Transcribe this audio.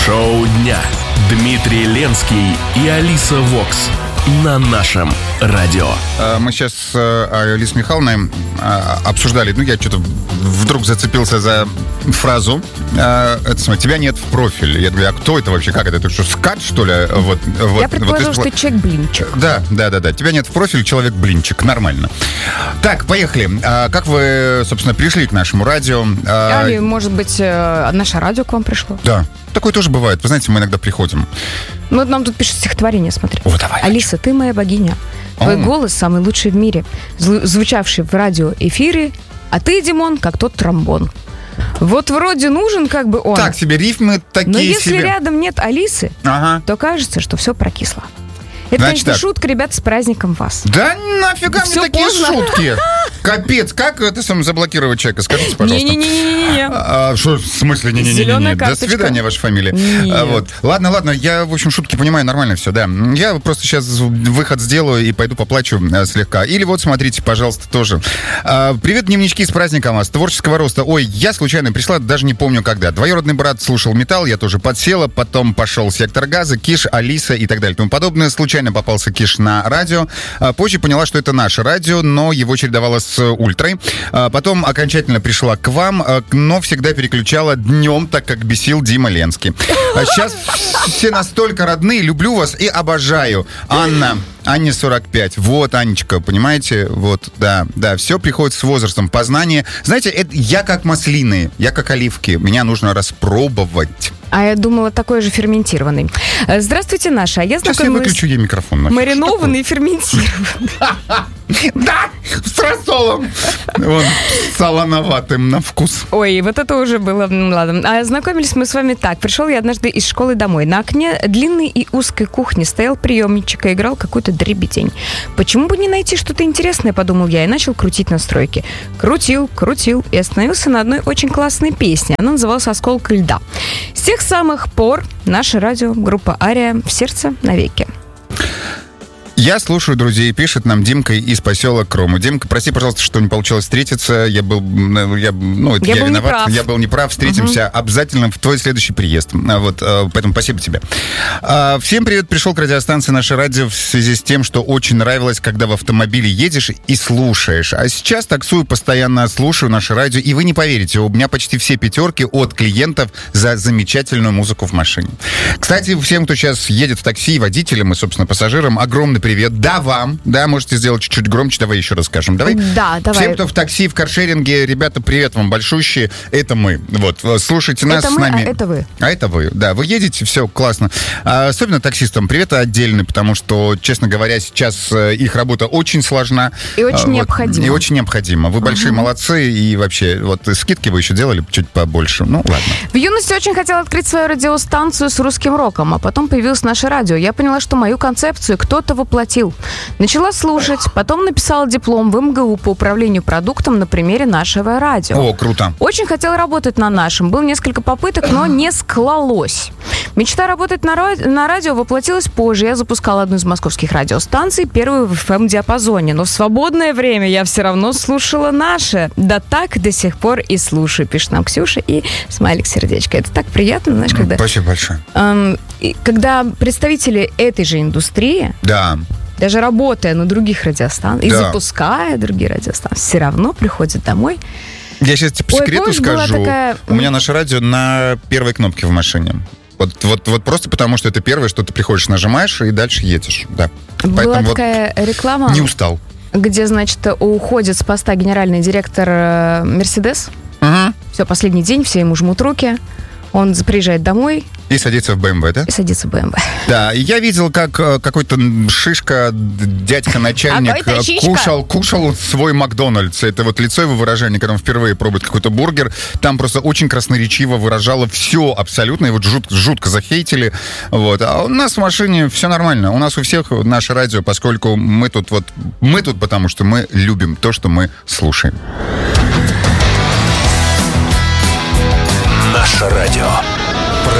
Шоу дня. Дмитрий Ленский и Алиса Вокс на нашем радио. Мы сейчас с Алисой Михайловной обсуждали, я что-то вдруг зацепился за фразу. Тебя нет в профиле. Я говорю, а кто это вообще? Как это? Ты что, скат, что ли? Я предположила, что ты человек-блинчик. Да. Тебя нет в профиле, человек-блинчик. Нормально. Так, поехали. Как вы, собственно, пришли к нашему радио? Или, может быть, наше радио к вам пришло? Да. Такое тоже бывает. Вы знаете, мы иногда приходим. Нам тут пишут стихотворение, смотри. О, давай. Алиса, ты моя богиня. Твой голос самый лучший в мире, звучавший в радиоэфире, а ты, Димон, как тот тромбон. Вот вроде нужен как бы он. Так себе рифмы такие но если себе. рядом нет Алисы, то кажется, что все прокисло. Это, значит, конечно, шутка, ребята, с праздником вас. Да нафига мне такие поздно. шутки? Капец, как это заблокировать человека? Скажите, пожалуйста. Не-не-не. Что, в смысле не-не-не? Зеленая До карточка. свидания, ваша фамилия. Вот. Ладно, я, в общем, шутки понимаю, нормально все, да. Я просто сейчас выход сделаю и пойду поплачу слегка. Или вот, смотрите, пожалуйста, тоже. Привет, дневнички, с праздником вас, творческого роста. Ой, я случайно пришла, даже не помню когда. Двоюродный брат слушал металл, я тоже подсела, потом пошел «Сектор газа», Киш, Алиса и так далее. Тому подобное. Случайно попался Киш на радио. Позже поняла, что это наше радио, но его чередовало с Ультрой. Потом окончательно пришла к вам, но всегда переключала днем, так как бесил Дима Ленский. Сейчас все настолько родные, люблю вас и обожаю. Анне 45. Вот, Анечка, понимаете? Вот, да, все приходит с возрастом. Познание. Знаете, я как маслины, я как оливки. Меня нужно распробовать. А я думала, такой же ферментированный. Здравствуйте, Наша. Я Сейчас я выключу ей микрофон. Маринованный и ферментированный. Да, с рассолом. Вон, солоноватым на вкус. Ой, вот это уже было... Ладно. Знакомились мы с вами так. Пришел я однажды из школы домой. На окне длинной и узкой кухни стоял приемничек и играл какую-то дребедень. Почему бы не найти что-то интересное, подумал я, и начал крутить настройки. Крутил и остановился на одной очень классной песне. Она называлась «Осколка льда». С тех самых пор наше радио, группа «Ария» в сердце навеки. Я слушаю друзей, пишет нам Димка из поселка Крому. Димка, прости, пожалуйста, что не получилось встретиться. Я виноват. Я был неправ. Встретимся обязательно в твой следующий приезд. Вот, поэтому спасибо тебе. Всем привет. Пришел к радиостанции «Наше радио» в связи с тем, что очень нравилось, когда в автомобиле едешь и слушаешь. А сейчас таксую, постоянно слушаю «Наше радио». И вы не поверите, у меня почти все пятерки от клиентов за замечательную музыку в машине. Кстати, всем, кто сейчас едет в такси, водителям и, собственно, пассажирам, огромный привет. Да, вам. Да, можете сделать чуть-чуть громче. Давай еще расскажем. Давай. Да, давай. Всем, кто в такси, в каршеринге, ребята, привет вам большущие. Это мы. Вот, слушайте нас это с нами. А это вы. А это вы. Да, вы едете, все классно. Особенно таксистам привет отдельный, потому что, честно говоря, сейчас их работа очень сложна. И очень необходима. И очень необходима. Вы большие молодцы. И вообще, вот скидки вы еще делали чуть побольше. Ну, ладно. В юности очень хотела открыть свою радиостанцию с русским роком, а потом появилось наше радио. Я поняла, что мою концепцию кто-то воплотил. Начала слушать, потом написала диплом в МГУ по управлению продуктом на примере нашего радио. О, круто. Очень хотела работать на нашем. Было несколько попыток, но не склалось. Мечта работать на радио воплотилась позже. Я запускала одну из московских радиостанций, первую в FM-диапазоне. Но в свободное время я все равно слушала наше. Да так до сих пор и слушаю, пишет нам Ксюша и смайлик сердечко. Это так приятно, знаешь, когда... Спасибо большое. Когда представители этой же индустрии... Да. Даже работая на других радиостанциях и запуская другие радиостанции, все равно приходят домой. Я сейчас тебе по секрету скажу. У меня наше радио на первой кнопке в машине. Вот просто потому, что это первое, что ты приходишь, нажимаешь и дальше едешь. Да. Была поэтому такая реклама. Не устал. Где, значит, уходит с поста генеральный директор Мерседес. Все, последний день, все ему жмут руки. Он приезжает домой. И садится в БМВ, да? И садится в БМВ. Да, и я видел, как какой-то шишка, дядька-начальник кушал свой Макдональдс. Это вот лицо его выражение, когда он впервые пробует какой-то бургер. Там просто очень красноречиво выражало все абсолютно. Его жутко захейтили. Вот. А у нас в машине все нормально. У нас у всех наше радио, поскольку мы тут потому что мы любим то, что мы слушаем. Наше радио.